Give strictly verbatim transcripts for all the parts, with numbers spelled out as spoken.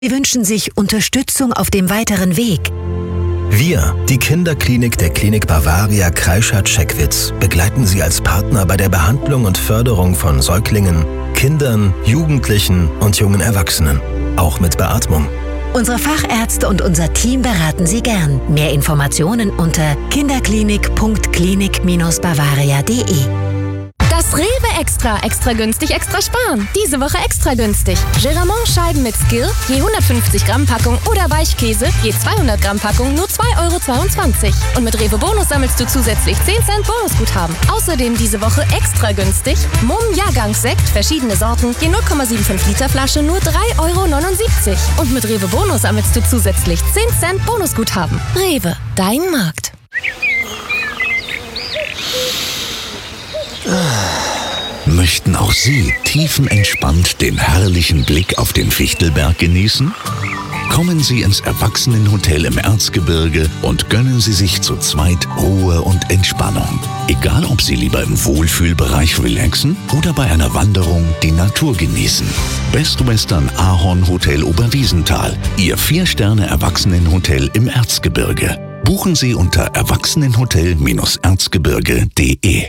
Sie wünschen sich Unterstützung auf dem weiteren Weg. Wir, die Kinderklinik der Klinik Bavaria Kreischath-Checkwitz, begleiten Sie als Partner bei der Behandlung und Förderung von Säuglingen, Kindern, Jugendlichen und jungen Erwachsenen, auch mit Beatmung. Unsere Fachärzte und unser Team beraten Sie gern. Mehr Informationen unter kinderklinik punkt klinik Bindestrich bavaria punkt de. Das Rewe Extra, extra günstig, extra sparen. Diese Woche extra günstig. Geramont-Scheiben mit Skill, je hundertfünfzig Gramm Packung oder Weichkäse, je zweihundert Gramm Packung, nur zwei Euro zweiundzwanzig. Und mit Rewe Bonus sammelst du zusätzlich zehn Cent Bonusguthaben. Außerdem diese Woche extra günstig. Mumm Jahrgangssekt, verschiedene Sorten, je null Komma fünfundsiebzig Liter Flasche, nur drei Euro neunundsiebzig. Und mit Rewe Bonus sammelst du zusätzlich zehn Cent Bonusguthaben. Rewe, dein Markt. Möchten auch Sie tiefenentspannt den herrlichen Blick auf den Fichtelberg genießen? Kommen Sie ins Erwachsenenhotel im Erzgebirge und gönnen Sie sich zu zweit Ruhe und Entspannung. Egal, ob Sie lieber im Wohlfühlbereich relaxen oder bei einer Wanderung die Natur genießen. Best Western Ahorn Hotel Oberwiesenthal, Ihr Vier-Sterne-Erwachsenenhotel im Erzgebirge. Buchen Sie unter erwachsenenhotel Erzgebirge punkt de.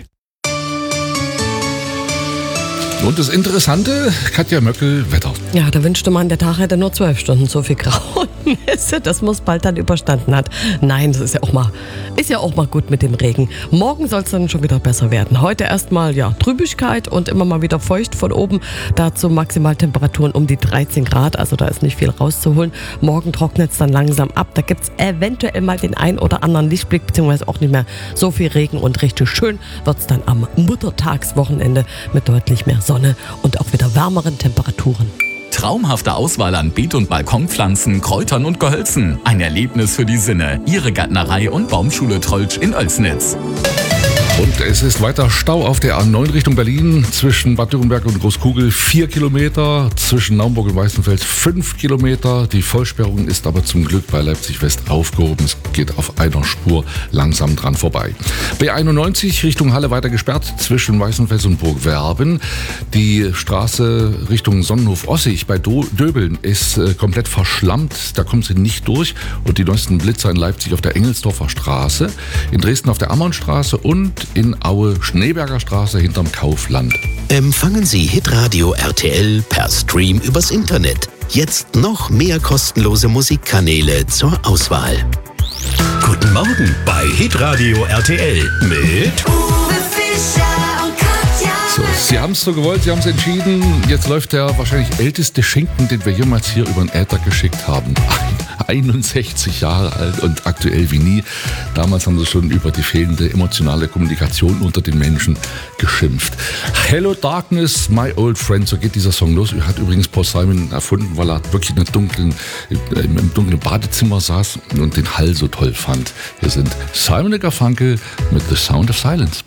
Und das Interessante, Katja Möckel, Wetter. Ja, da wünschte man, der Tag hätte nur zwölf Stunden so viel grauen Nässe, dass man es bald dann überstanden hat. Nein, das ist ja auch mal, ist ja auch mal gut mit dem Regen. Morgen soll es dann schon wieder besser werden. Heute erstmal ja Trübigkeit und immer mal wieder feucht von oben. Dazu Maximaltemperaturen um die dreizehn Grad, also da ist nicht viel rauszuholen. Morgen trocknet es dann langsam ab. Da gibt es eventuell mal den ein oder anderen Lichtblick, beziehungsweise auch nicht mehr so viel Regen und richtig schön wird es dann am Muttertagswochenende mit deutlich mehr Sonne. Sonne und auch wieder wärmeren Temperaturen. Traumhafte Auswahl an Beet- und Balkonpflanzen, Kräutern und Gehölzen. Ein Erlebnis für die Sinne. Ihre Gärtnerei und Baumschule Trolltsch in Oelsnitz. Und es ist weiter Stau auf der A neun Richtung Berlin zwischen Bad Dürrenberg und Großkugel vier Kilometer, zwischen Naumburg und Weißenfels fünf Kilometer. Die Vollsperrung ist aber zum Glück bei Leipzig West aufgehoben. Es geht auf einer Spur langsam dran vorbei. B einundneunzig Richtung Halle weiter gesperrt zwischen Weißenfels und Burgwerben. Die Straße Richtung Sonnenhof-Ossig bei Do- Döbeln ist äh, komplett verschlammt. Da kommen sie nicht durch. Und die neuesten Blitzer in Leipzig auf der Engelsdorfer Straße, in Dresden auf der Ammonstraße und in Aue Schneeberger Straße hinterm Kaufland. Empfangen Sie Hitradio R T L per Stream übers Internet. Jetzt noch mehr kostenlose Musikkanäle zur Auswahl. Guten Morgen bei Hitradio R T L mit Uwe Fischer und Katja. So, Sie haben es so gewollt, Sie haben es entschieden. Jetzt läuft der wahrscheinlich älteste Schinken, den wir jemals hier über den Äther geschickt haben. einundsechzig Jahre alt und aktuell wie nie. Damals haben sie schon über die fehlende emotionale Kommunikation unter den Menschen geschimpft. Hello Darkness, my old friend, so geht dieser Song los. Hat übrigens Paul Simon erfunden, weil er wirklich in einem dunklen, im dunklen Badezimmer saß und den Hall so toll fand. Hier sind Simon and Garfunkel mit The Sound of Silence.